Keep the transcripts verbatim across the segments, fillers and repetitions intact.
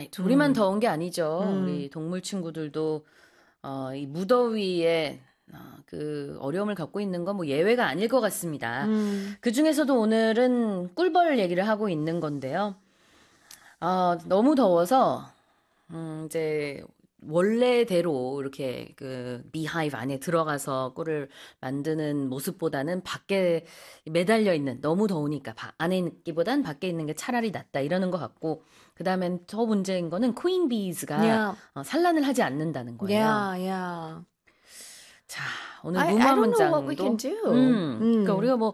right. 우리만 음. 더운 게 아니죠. 음. 우리 동물 친구들도 어, 이 무더위에 어, 그 어려움을 겪고 있는 건 뭐 예외가 아닐 것 같습니다. 음. 그 중에서도 오늘은 꿀벌 얘기를 하고 있는 건데요. 어, 너무 더워서 음, 이제 원래대로 이렇게 그 비하이브 안에 들어가서 꿀을 만드는 모습보다는 밖에 매달려 있는, 너무 더우니까 바, 안에 있기보단 밖에 있는 게 차라리 낫다 이러는 것 같고, 그 다음엔 더 문제인 거는 퀸비즈가 Yeah. 어, 산란을 하지 않는다는 거예요. Yeah, yeah. 자, 오늘 I, 무마 I don't know 문장도 what we can do. 음, 음. 그러니까 우리가 뭐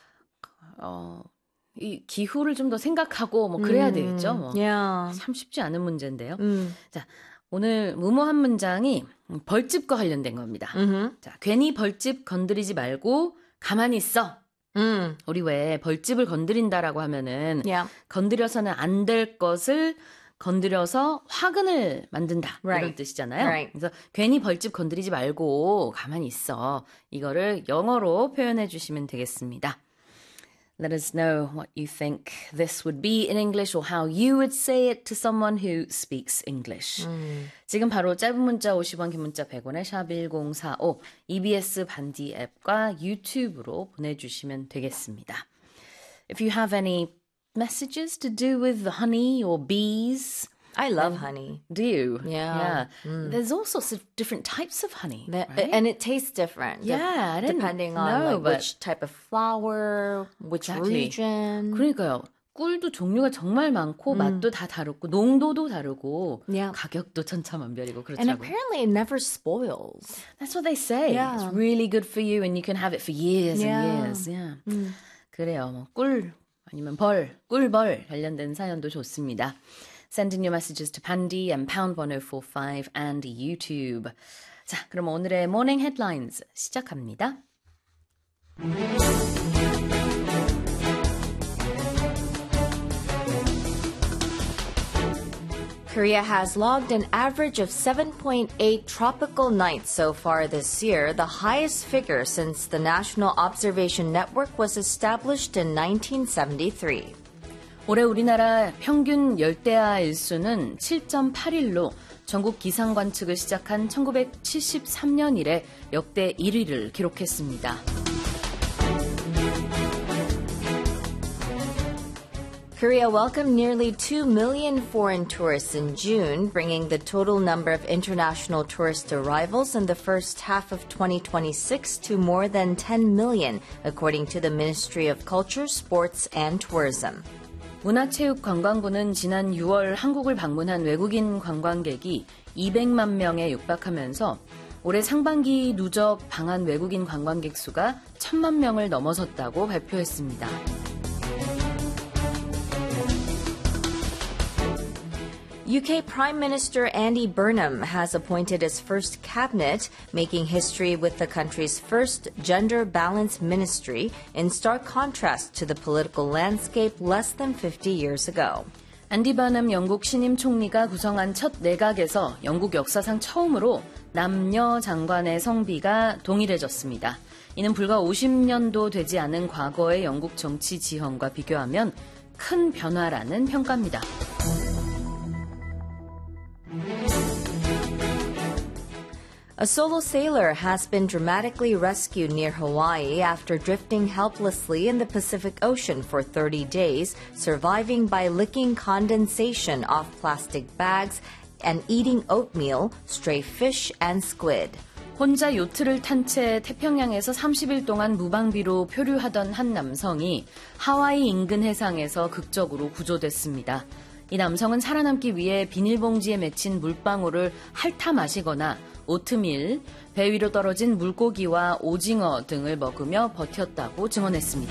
어, 이 기후를 좀 더 생각하고 뭐 그래야 음. 되겠죠. 뭐. Yeah. 참 쉽지 않은 문제인데요. 음. 자, 오늘 무모한 문장이 벌집과 관련된 겁니다. 음흠. 자, 괜히 벌집 건드리지 말고 가만히 있어. 음. 우리 왜 벌집을 건드린다라고 하면은 Yeah. 건드려서는 안 될 것을 건드려서 화근을 만든다. Right. 이런 뜻이잖아요. Right. 그래서 괜히 벌집 건드리지 말고 가만히 있어. 이거를 영어로 표현해 주시면 되겠습니다. Let us know what you think this would be in English or how you would say it to someone who speaks English. 음. 지금 바로 짧은 문자 오십 원, 긴 문자 백 원에 샵 일공사오 이비에스 반디 앱과 유튜브로 보내주시면 되겠습니다. If you have any messages to do with honey or bees, I love honey. do you? Yeah. Yeah. There's all sorts of different types of honey, That, right? And it tastes different. Yeah, I didn't depending on know, like, but- which type of flower, which Exactly. region. 그러니까요. 꿀도 종류가 정말 많고 맛도 다 다르고 농도도 다르고 Yeah. 가격도 천차만별이고 And 그렇더라고요. apparently it never spoils. That's what they say. Yeah. It's really good for you and you can have it for years Yeah. and years. Yeah. 그래요. 뭐 꿀 아니면 벌, 꿀벌 관련된 사연도 좋습니다. Send in your messages to Pandy and pound one oh four five and YouTube. 자, 그럼 오늘의 Morning Headlines 시작합니다. Korea has logged an average of seven point eight tropical nights so far this year, the highest figure since the National Observation Network was established in nineteen seventy-three. 올해 우리나라 평균 열대야 일수는 칠 점 팔 일로 전국 기상 관측을 시작한 천구백칠십삼 년 이래 역대 일 위를 기록했습니다. Korea welcomed nearly two million foreign tourists in June, bringing the total number of international tourist arrivals in the first half of twenty twenty-six to more than ten million, according to the Ministry of Culture, Sports and Tourism. 문화체육관광부는 지난 유월 한국을 방문한 외국인 관광객이 이백만 명에 육박하면서 올해 상반기 누적 방한 외국인 관광객 수가 천만 명을 넘어섰다고 발표했습니다. U.K. Prime Minister Andy Burnham has appointed his first cabinet, making history with the country's first gender balance ministry, in stark contrast to the political landscape less than fifty years ago. 앤디 버넘 영국 신임 총리가 구성한 첫 내각에서 영국 역사상 처음으로 남녀 장관의 성비가 동일해졌습니다. 이는 불과 오십 년도 되지 않은 과거의 영국 정치 지형과 비교하면 큰 변화라는 평가입니다. A solo sailor has been dramatically rescued near Hawaii after drifting helplessly in the Pacific Ocean for thirty days, surviving by licking condensation off plastic bags and eating oatmeal, stray fish, and squid. 혼자 요트를 탄 채 태평양에서 삼십 일 동안 무방비로 표류하던 한 남성이 하와이 인근 해상에서 극적으로 구조됐습니다. 이 남성은 살아남기 위해 비닐봉지에 맺힌 물방울을 핥아 마시거나 오트밀, 배 위로 떨어진 물고기와 오징어 등을 먹으며 버텼다고 증언했습니다.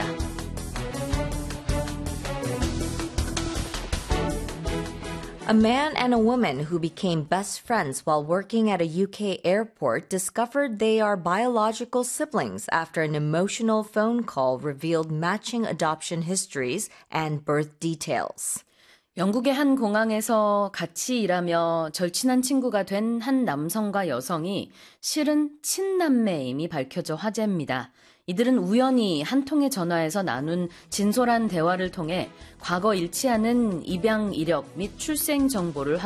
A man and a woman who became best friends while working at a U K airport discovered they are biological siblings after an emotional phone call revealed matching adoption histories and birth details. 영국의 한 공항에서 같이 일하며 절친한 친구가 된 한 남성과 여성이 실은 친남매임이 밝혀져 화제입니다. 이들은 우연히 한 통의 전화에서 나눈 진솔한 대화를 통해 과거 일치하는 입양 이력 및 출생 정보를